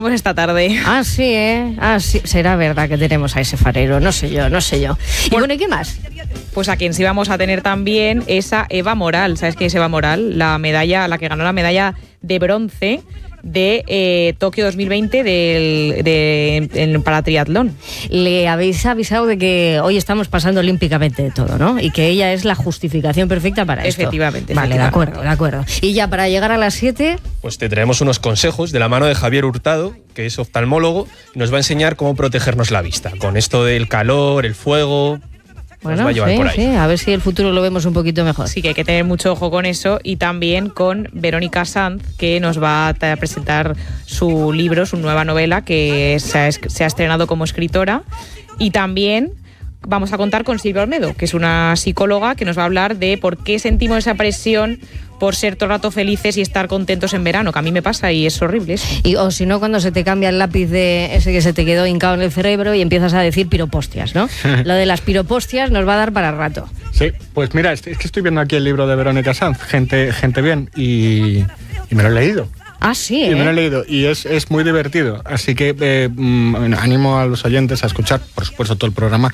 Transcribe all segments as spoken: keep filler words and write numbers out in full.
Pues esta tarde. Ah, sí, ¿eh? Ah, sí. Será verdad que tenemos a ese farero. No sé yo, no sé yo. Y bueno, bueno, ¿y qué más? Pues a quien sí vamos a tener también es a Eva Moral. ¿Sabes quién es Eva Moral? La medalla, la que ganó la medalla de bronce de eh, Tokio dos mil veinte del, de, en, para triatlón. Le habéis avisado de que hoy estamos pasando olímpicamente de todo, ¿no? Y que ella es la justificación perfecta para esto. Efectivamente. Vale, de acuerdo, de acuerdo. Y ya para llegar a las siete... Pues te traemos unos consejos de la mano de Javier Hurtado, que es oftalmólogo, y nos va a enseñar cómo protegernos la vista, con esto del calor, el fuego... Bueno, va a llevar sí, por ahí. sí, a ver si el futuro lo vemos un poquito mejor. Sí, que hay que tener mucho ojo con eso, y también con Verónica Sanz, que nos va a presentar su libro, su nueva novela, que se ha, se ha estrenado como escritora. Y también vamos a contar con Silvia Olmedo, que es una psicóloga que nos va a hablar de por qué sentimos esa presión por ser todo el rato felices y estar contentos en verano, que a mí me pasa y es horrible eso. Y, o si no, cuando se te cambia el lápiz de ese que se te quedó hincado en el cerebro y empiezas a decir piropostias, ¿no? Lo de las piropostias nos va a dar para rato. Sí, pues mira, es que estoy viendo aquí el libro de Verónica Sanz, Gente, gente bien, y, y me lo he leído. Ah, sí, Y ¿eh? me lo he leído y es, es muy divertido, así que eh, mm, animo a los oyentes a escuchar, por supuesto, todo el programa.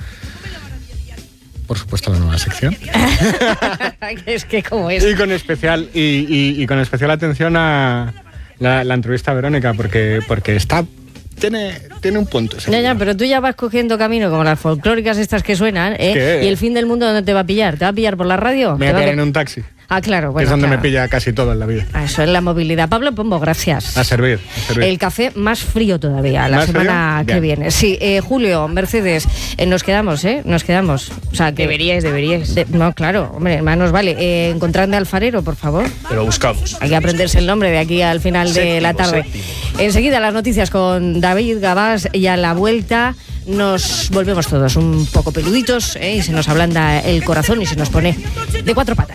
Por supuesto, la nueva sección. Es que como es. Y con especial, y, y, y con especial atención a la, la entrevista a Verónica, porque, porque está... Tiene, tiene un punto. Ya, ya, pero tú ya vas cogiendo camino como las folclóricas estas que suenan, ¿eh? ¿Qué? ¿Y el fin del mundo dónde te va a pillar? ¿Te va a pillar por la radio? Me voy a quedar en un taxi. Ah, claro, bueno. Que es donde claro. me pilla casi todo en la vida. Ah, eso es la movilidad. Pablo Pombo, gracias. A servir, a servir. El café más frío todavía, la ¿Más semana frío? que Bien. viene. Sí, eh, Julio, Mercedes, eh, nos quedamos, ¿eh? Nos quedamos. O sea, que, Deberíais, deberíais. de- no, claro, hombre, más nos vale. Eh, encontradme alfarero, por favor. Pero buscamos. Hay que aprenderse el nombre de aquí al final de Séptimo, la tarde. séptimo. Enseguida las noticias con David Gabás, y a la vuelta nos volvemos todos un poco peluditos, ¿eh? Y se nos ablanda el corazón y se nos pone de cuatro patas.